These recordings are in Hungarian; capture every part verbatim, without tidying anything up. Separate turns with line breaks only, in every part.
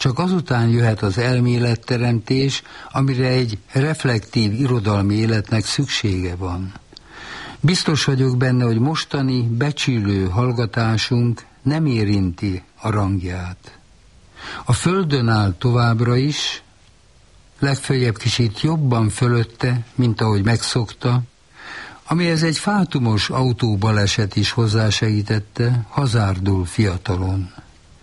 Csak azután jöhet az elméletteremtés, amire egy reflektív irodalmi életnek szüksége van. Biztos vagyok benne, hogy mostani becsülő hallgatásunk nem érinti a rangját. A földön áll továbbra is, legfeljebb kicsit jobban fölötte, mint ahogy megszokta, amihez egy fátumos autóbaleset is hozzásegítette, hazárdul fiatalon.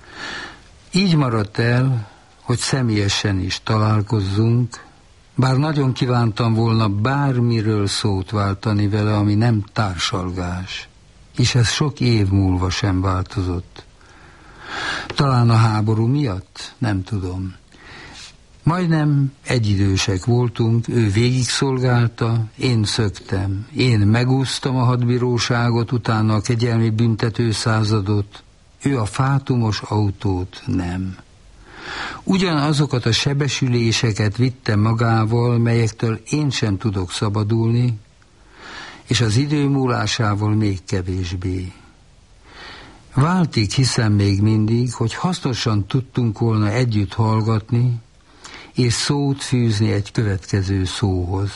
Így maradt el, hogy személyesen is találkozzunk, bár nagyon kívántam volna bármiről szót váltani vele, ami nem társalgás, és ez sok év múlva sem változott. Talán a háború miatt? Nem tudom. Majdnem egyidősek voltunk, ő végigszolgálta, én szöktem. Én megúsztam a hadbíróságot, utána a kegyelmi büntető századot, ő a fátumos autót nem. Ugyanazokat a sebesüléseket vitte magával, melyektől én sem tudok szabadulni, és az idő múlásával még kevésbé. Váltik hiszem még mindig, hogy hasznosan tudtunk volna együtt hallgatni, és szót fűzni egy következő szóhoz.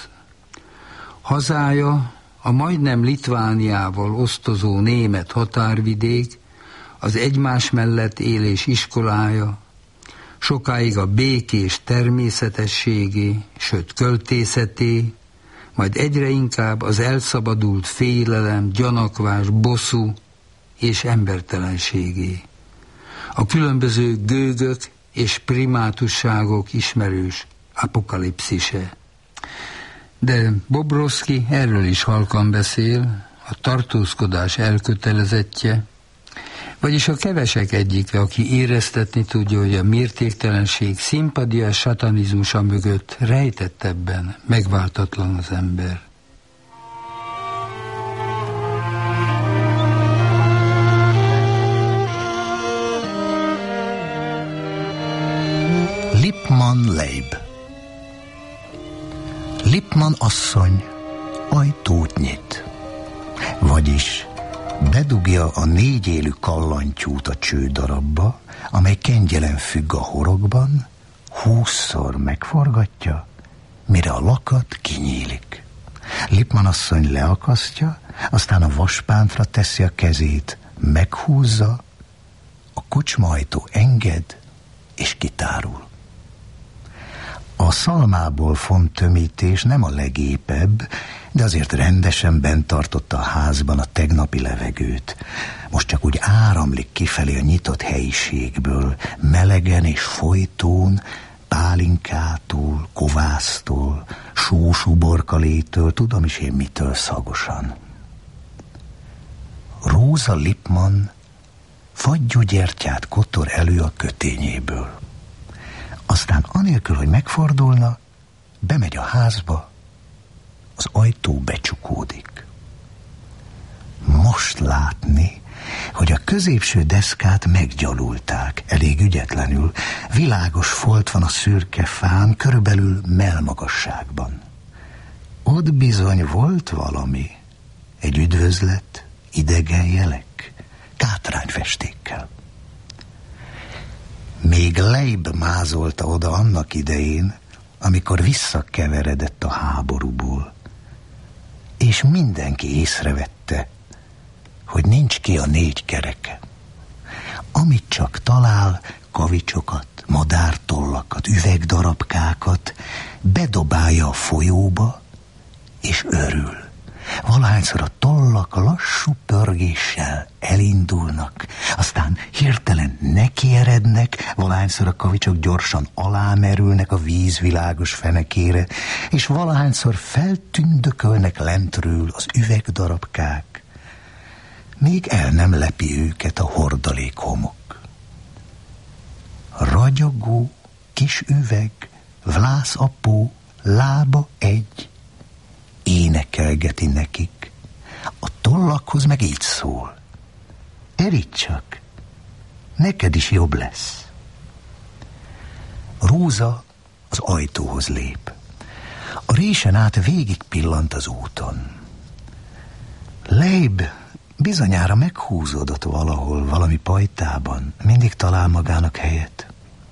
Hazája, a majdnem Litvániával osztozó német határvidék, az egymás mellett élés iskolája, sokáig a békés természetességé, sőt költészeté, majd egyre inkább az elszabadult félelem, gyanakvás, bosszú és embertelenségé. A különböző gőgök és primátusságok ismerős apokalipszise. De Bobrovszky erről is halkan beszél, a tartózkodás elkötelezettje, vagyis a kevesek egyike, aki éreztetni tudja, hogy a mértéktelenség szimpadias satanizmusa mögött rejtettebben megváltatlan az ember.
Lippmann Leib. Lippmann asszony ajtót nyit, vagyis bedugja a négyélű kallantyút a csődarabba, amely kengyelen függ a horogban, húszszor megforgatja, mire a lakat kinyílik. Lippmann asszony leakasztja, aztán a vaspántra teszi a kezét, meghúzza, a kocsmaajtó enged, és kitárul. A szalmából font tömítés nem a legépebb, de azért rendesen bent tartotta a házban a tegnapi levegőt. Most csak úgy áramlik kifelé a nyitott helyiségből, melegen és folytón, pálinkától, kovásztól, sósú borkalétől, tudom is én mitől szagosan. Róza Lippmann fagyúgyertyát kotor elő a kötényéből. Aztán anélkül, hogy megfordulna, bemegy a házba, az ajtó becsukódik. Most látni, hogy a középső deszkát meggyalulták, elég ügyetlenül, világos folt van a szürke fán, körülbelül mellmagasságban. Ott bizony volt valami, egy üdvözlet, idegen jelek, kátrányfestékkel. Még Leib mázolta oda annak idején, amikor visszakeveredett a háborúból, és mindenki észrevette, hogy nincs ki a négy kereke. Amit csak talál, kavicsokat, madártollakat, üvegdarabkákat, bedobálja a folyóba, és örül. Valahányszor a tollak lassú pörgéssel elindulnak, aztán hirtelen nekierednek, valahányszor a kavicsok gyorsan alámerülnek a víz világos fenekére, és valahányszor feltündökölnek lentről az üvegdarabkák, még el nem lepi őket a hordalék homok. Ragyogó kis üveg, vlászapó, lába egy, énekelgeti nekik, a tollakhoz meg így szól: eríts csak, neked is jobb lesz. Róza az ajtóhoz lép. A résen át végig pillant az úton. Leib bizonyára meghúzódott valahol, valami pajtában, mindig talál magának helyet.